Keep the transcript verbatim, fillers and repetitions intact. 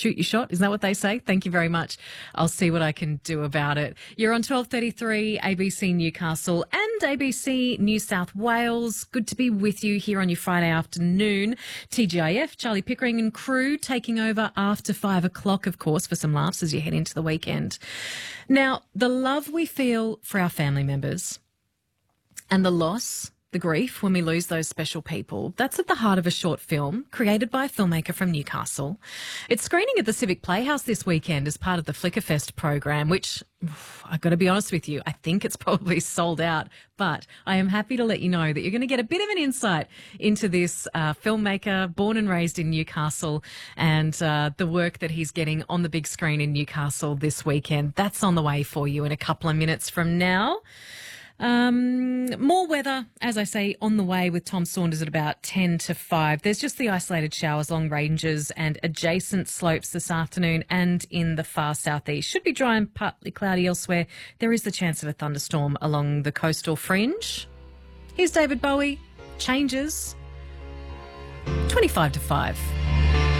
shoot your shot. Isn't that what they say? Thank you very much. I'll see what I can do about it. You're on twelve thirty-three A B C Newcastle and A B C New South Wales. Good to be with you here on your Friday afternoon. T G I F, Charlie Pickering and crew taking over after five o'clock, of course, for some laughs as you head into the weekend. Now, the love we feel for our family members and the loss, the grief when we lose those special people, that's at the heart of a short film created by a filmmaker from Newcastle. It's screening at the Civic Playhouse this weekend as part of the Flickerfest program, which, I've got to be honest with you, I think it's probably sold out. But I am happy to let you know that you're going to get a bit of an insight into this uh, filmmaker born and raised in Newcastle and uh, the work that he's getting on the big screen in Newcastle this weekend. That's on the way for you in a couple of minutes from now. Um, more weather, as I say, on the way with Tom Saunders at about ten to five. There's just the isolated showers along ranges and adjacent slopes this afternoon and in the far southeast. Should be dry and partly cloudy elsewhere. There is the chance of a thunderstorm along the coastal fringe. Here's David Bowie. Changes. twenty-five to five.